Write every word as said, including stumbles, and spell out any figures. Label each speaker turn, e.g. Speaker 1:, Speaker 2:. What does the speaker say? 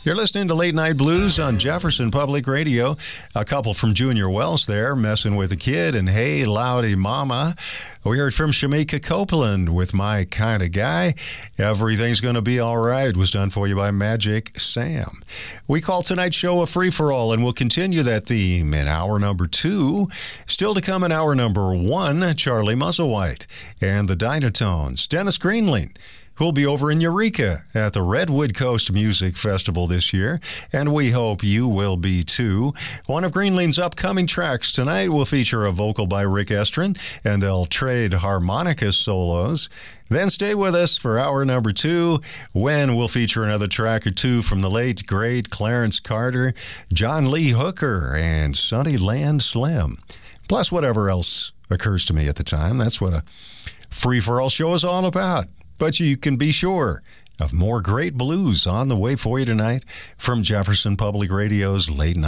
Speaker 1: You're listening to Late Night Blues on Jefferson Public Radio. A couple from Junior Wells there, Messing with a Kid, and Hey Loudy Mama. We heard from Shamika Copeland with My Kinda Guy. Everything's Gonna Be All Right was done for you by Magic Sam. We call tonight's show a free-for-all, and we'll continue that theme in hour number two. Still to come in hour number one, Charlie Musselwhite and the Dynatones. Dennis Greenling, who'll be over in Eureka at the Redwood Coast Music Festival this year, and we hope you will be too. One of Greenling's upcoming tracks tonight will feature a vocal by Rick Estrin, and they'll trade harmonica solos. Then stay with us for hour number two, when we'll feature another track or two from the late, great Clarence Carter, John Lee Hooker, and Sunnyland Slim. Plus whatever else occurs to me at the time. That's what a free-for-all show is all about. But you can be sure of more great blues on the way for you tonight from Jefferson Public Radio's Late Night.